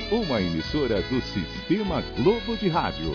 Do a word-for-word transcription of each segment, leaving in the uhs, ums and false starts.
uma emissora do Sistema Globo de Rádio.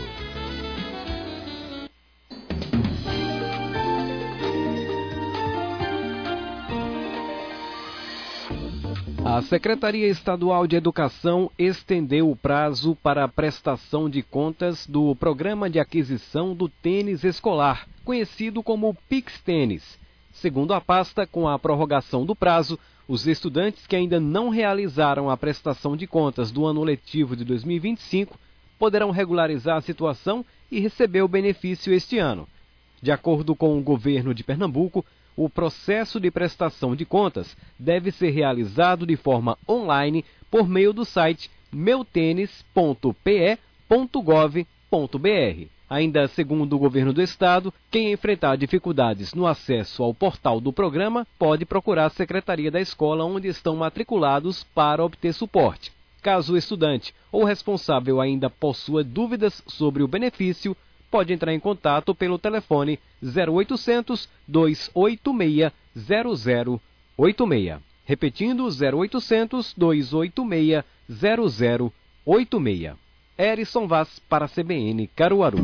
A Secretaria Estadual de Educação estendeu o prazo para a prestação de contas do Programa de Aquisição do Tênis Escolar, conhecido como Pix Tênis. Segundo a pasta, com a prorrogação do prazo, os estudantes que ainda não realizaram a prestação de contas do ano letivo de dois mil e vinte e cinco poderão regularizar a situação e receber o benefício este ano. De acordo com o governo de Pernambuco, o processo de prestação de contas deve ser realizado de forma online por meio do site meu tênis ponto p e ponto gov ponto b r. Ainda segundo o governo do estado, quem enfrentar dificuldades no acesso ao portal do programa pode procurar a secretaria da escola onde estão matriculados para obter suporte. Caso o estudante ou responsável ainda possua dúvidas sobre o benefício, pode entrar em contato pelo telefone zero oitocentos, dois oito seis, zero zero oito seis. Repetindo, zero oitocentos, dois oito seis, zero zero oito seis. Erison Vaz para a C B N Caruaru.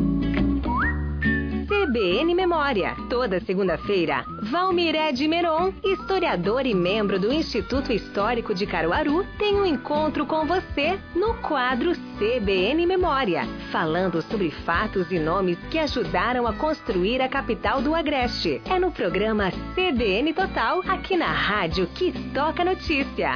C B N Memória. Toda segunda-feira, Valmir Ed Meron, historiador e membro do Instituto Histórico de Caruaru, tem um encontro com você no quadro C B N Memória, falando sobre fatos e nomes que ajudaram a construir a capital do Agreste. É no programa C B N Total, aqui na rádio que toca notícia.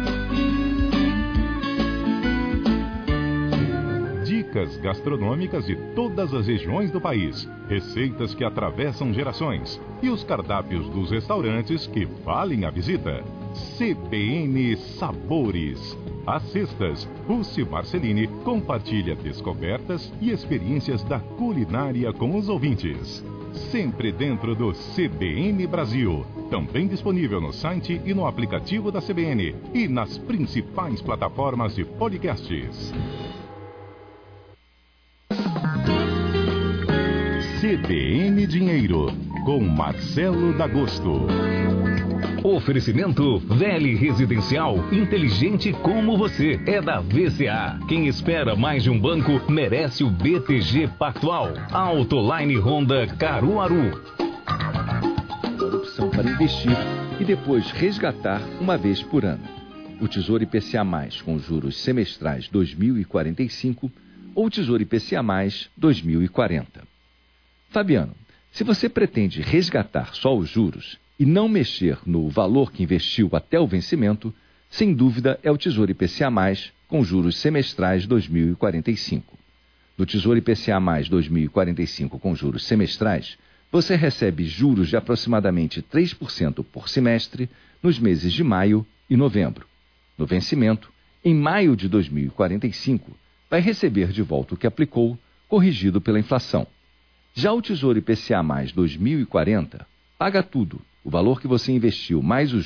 Dicas gastronômicas de todas as regiões do país, receitas que atravessam gerações e os cardápios dos restaurantes que valem a visita. C B N Sabores. Às sextas, Rússi Marcelini compartilha descobertas e experiências da culinária com os ouvintes. Sempre dentro do C B N Brasil. Também disponível no site e no aplicativo da C B N e nas principais plataformas de podcasts. C B N Dinheiro, com Marcelo D'Agosto. Oferecimento Vele Residencial, inteligente como você, é da V C A. Quem espera mais de um banco merece o B T G Pactual. Autoline Honda Caruaru. A opção para investir e depois resgatar uma vez por ano. O Tesouro I P C A mais, com juros semestrais dois mil e quarenta e cinco ou o Tesouro I P C A mais dois mil e quarenta. Fabiano, se você pretende resgatar só os juros e não mexer no valor que investiu até o vencimento, sem dúvida é o Tesouro I P C A mais, com juros semestrais dois mil e quarenta e cinco. No Tesouro I P C A mais dois mil e quarenta e cinco com juros semestrais, você recebe juros de aproximadamente três por cento por semestre nos meses de maio e novembro. No vencimento, em maio de dois mil e quarenta e cinco, vai receber de volta o que aplicou, corrigido pela inflação. Já o Tesouro I P C A mais dois mil e quarenta paga tudo, o valor que você investiu mais os